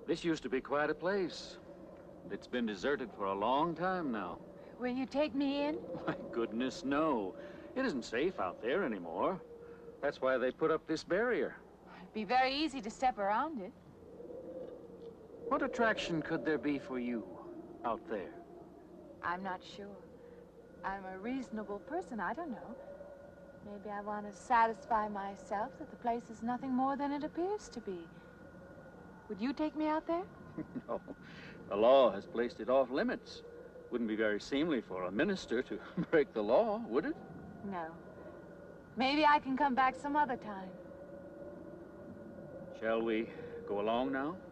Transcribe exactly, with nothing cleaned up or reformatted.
This used to be quite a place. It's been deserted for a long time now. Will you take me in? My goodness, no. It isn't safe out there anymore. That's why they put up this barrier. It'd be very easy to step around it. What attraction could there be for you out there? I'm not sure. I'm a reasonable person, I don't know. Maybe I want to satisfy myself that the place is nothing more than it appears to be. Would you take me out there? No. The law has placed it off limits. Wouldn't be very seemly for a minister to break the law, would it? No. Maybe I can come back some other time. Shall we go along now?